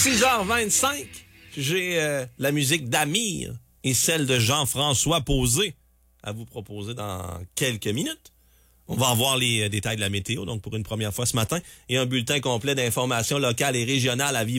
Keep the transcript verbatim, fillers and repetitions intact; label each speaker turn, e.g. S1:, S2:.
S1: six heures vingt-cinq, j'ai euh, la musique d'Amir et celle de Jean-François Posé à vous proposer dans quelques minutes. On va avoir les euh, détails de la météo, donc pour une première fois ce matin, et un bulletin complet d'informations locales et régionales à vivre